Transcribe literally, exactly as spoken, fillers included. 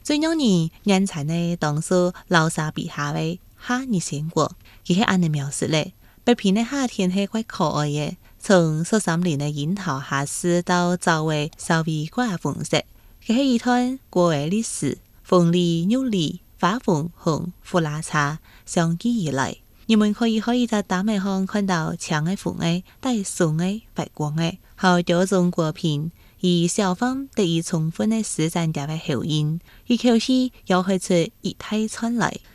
最让人眼馋的当属流沙笔下的夏日鲜果，佢係按呢描述咧。北平的夏天係怪可愛嘅，從十三年的櫻桃夏市到周圍稍微掛紅色，佢係一段過嘅歷史。鳳梨、玉梨、花粉紅、胡辣茶相繼而來，人們可以可以在大門上看到長嘅紅嘅、帶son嘅、發光嘅，好多種果品。而小販得以充分的施展佢嘅效應，一口氣又開出一大串來。